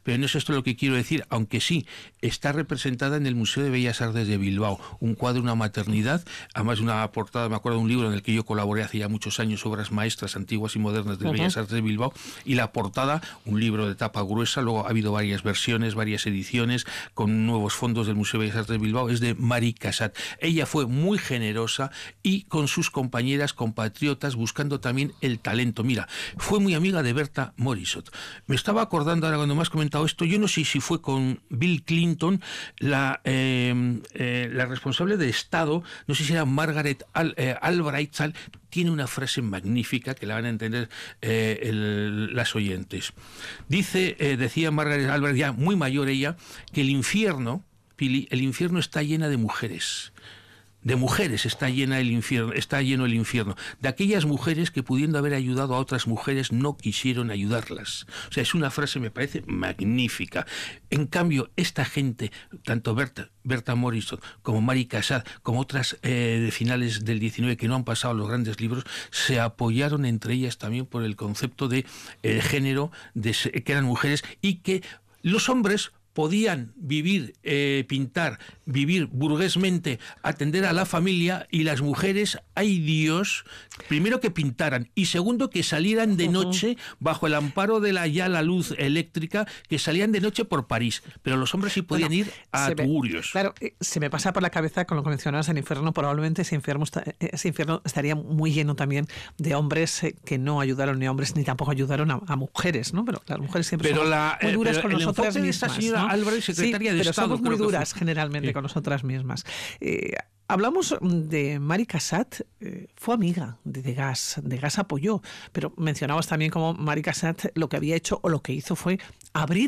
pero no es esto lo que quiero decir, aunque sí, está representada en el Museo de Bellas Artes de Bilbao, un cuadro, una maternidad, además una portada, me acuerdo de un libro en el que yo colaboré hace ya muchos años, obras maestras antiguas y modernas de Bellas Artes de Bilbao, y la portada, un libro de tapa gruesa, luego ha habido varias versiones, varias ediciones, con nuevos fondos del Museo de Bellas Artes de Bilbao, es de Mari Cassatt. Ella fue muy generosa y con sus compañeras, compatriotas, buscando también el talento. Mira, fue muy amiga de Berta Morisot. Me estaba acordando ahora cuando me has comentado esto, yo no sé si fue con Bill Clinton, la responsable de Estado, no sé si era Margaret Albright, tiene una frase magnífica que la van a entender las oyentes. Decía Margaret Albright, ya muy mayor ella, que el infierno, Pili, el infierno está llena de mujeres. De mujeres está lleno el infierno, de aquellas mujeres que, pudiendo haber ayudado a otras mujeres, no quisieron ayudarlas. O sea, es una frase, me parece magnífica. En cambio, esta gente, tanto Berta Morisot como Mari Cassatt, como otras de finales del 19 que no han pasado los grandes libros, se apoyaron entre ellas también por el concepto de género, que eran mujeres, y que los hombres podían vivir, pintar, vivir burguesmente, atender a la familia, y las mujeres, ay Dios, primero que pintaran y segundo que salieran de noche bajo el amparo de la luz eléctrica, que salían de noche por París, pero los hombres sí podían ir a Tugurios. Claro, se me pasa por la cabeza con lo que mencionabas, el infierno, probablemente ese infierno estaría muy lleno también de hombres que no ayudaron ni a hombres ni tampoco ayudaron a mujeres, ¿no? Pero las mujeres siempre son muy duras con nosotras mismas, ¿no? Álvarez, secretaria de Estado, somos muy duras generalmente con nosotras mismas. Hablamos de Mari Cassatt, fue amiga de Degas apoyó, pero mencionabas también como Mari Cassatt lo que había hecho o lo que hizo fue abrir